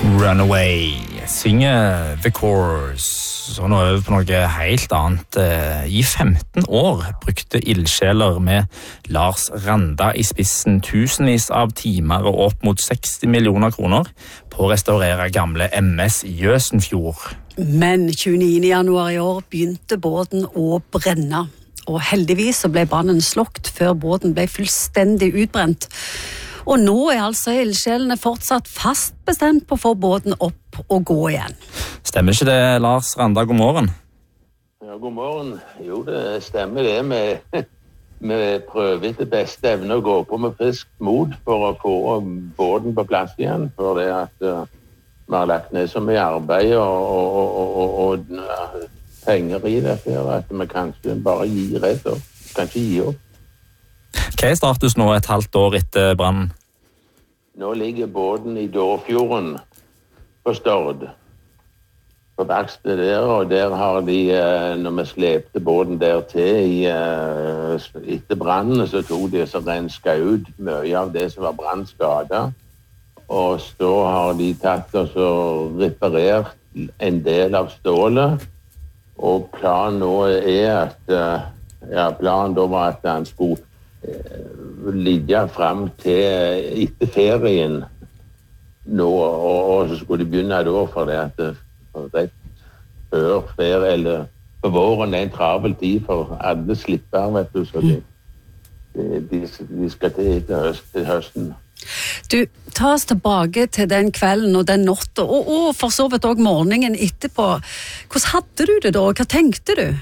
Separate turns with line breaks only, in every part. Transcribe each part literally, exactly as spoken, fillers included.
Runaway synger The Course, og nå over på noe helt annet. I femten år brukte ildsjeler med Lars Randa i spissen tusenvis av timer og opp mot seksti millioner kroner på å restaurere gamle M S Jøsenfjord.
Men tjueniende januar i år begynte båten å brenne, og heldigvis så ble brannen slokt før båten ble fullstendig utbrent. Og nå er altså ildsjelene fortsatt fast bestemt på å få båten opp og gå igjen.
Stemmer ikke det, Lars Randa? God morgen.
Ja, god morgen. Jo, det stemmer det. Vi, vi prøver etter beste evne å gå på med frisk mod for å få båten på plass igjen. For det at uh, vi har lagt ned så mye arbeid og, og, og, og, og uh, penger i det, for at vi kanskje bare gir rett og kanskje gi opp.
Hva er status nå et halvt år etter brannen?
Nå ligger båten i Dårfjorden på Stord, på verkstedet der, og der har de, når vi slepte båten der til i, etter brannen, så tog de så renska ut mye av det som var brannskadet, og så har de tatt og så reparert en del av stålet, og planen nå er at, ja, planen da var at han skulle ligge frem til etter ferien nå, og, og så skulle de begynne da for det at for rett før ferie, eller på våren er en travel tid for alle slipper, vet du, så de, de, de skal til etter høst, til høsten.
Du, ta oss tilbake til den kvelden og den natten, og, og for så vidt også morgenen etterpå. Hvordan hadde du det da? Hva tenkte du?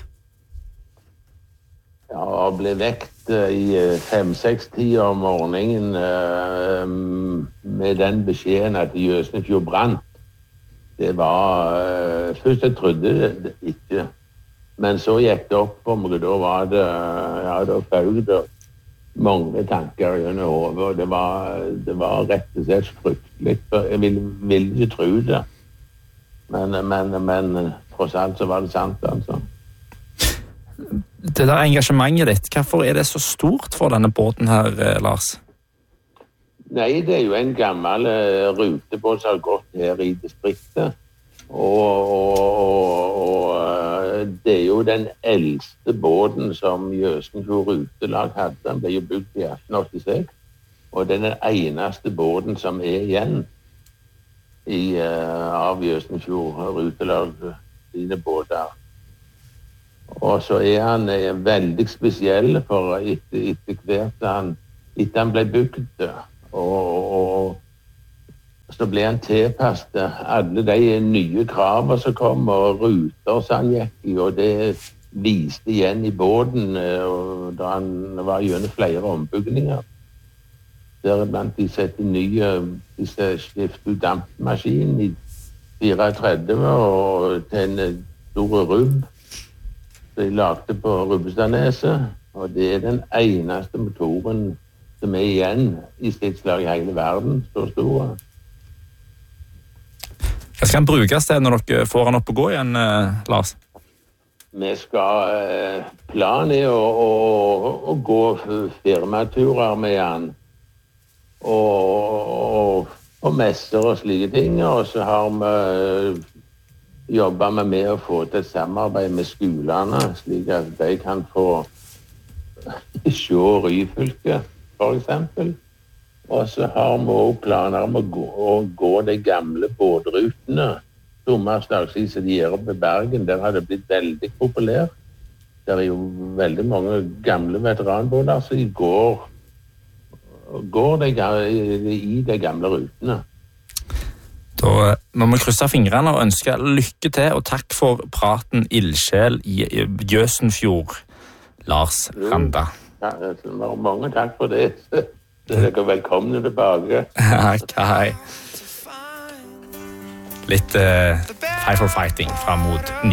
Ja, å bli vekt i fem-seks-tida om morgenen uh, med den beskjeden at Jøsenfjord brant. Det var uh, først jeg trodde det ikke, men så gikk det opp for meg, da var det ja, da føg det mange tanker gjennom hodet, og det var, det var rett og slett fryktelig. Jeg ville, ville ikke tro det, men, men, men tross alt så var det sant, altså.
Det der engasjementet ditt, hvorfor er det så stort for denne båten her, Lars?
Nei, det er jo en gammel uh, rutebåt som har gått her i distriktet. Og, og, og uh, det er jo den eldste båten som Jøsenfjord Rutelag hadde. Den ble jo bygd i atten åttiseks. Og det er den eneste båten som er igjen i, uh, av Jøsenfjord Rutelag sine båter. Og så er han eh, veldig spesiell for etter, etter hvert han, etter han ble bygd. Og, og så ble han tilpasset alle de nye kravene som kom, og ruter som han gikk i, og det viste igjen i båten og da han var gjennom flere ombygninger. Der blant de sette nye, de skiftet ut dampmaskin i tretifire og til en stor rubb. De lagde på Rubbestadneset, og det er den eneste motoren som er igjen i sitt slag i hele verden, så store.
Hva skal han brukes til når dere får han opp og gå igjen, Lars?
Vi skal, planen er å, å, å gå firmaturer med han, og, og, og messer og slike ting, og så har vi jobber vi med å få til et samarbeid med skolene, slik at de kan få se Ryfylke, for eksempel. Og så har vi også planer om å gå, å gå de gamle båtrutene. Sommerslagsvis de gjør oppe i Bergen, der har det blitt veldig populært. Det er jo veldig mange gamle veteranbåter, så de går, går de, i, i de gamle rutene.
Da må vi krysse fingrene og ønske lykke til, og takk for praten ildsjel i Jøsenfjord, Lars Randa.
Ja, mange takk for det. Dere er velkomne tilbake.
Hei. Litt uh, Fight for Fighting fram mot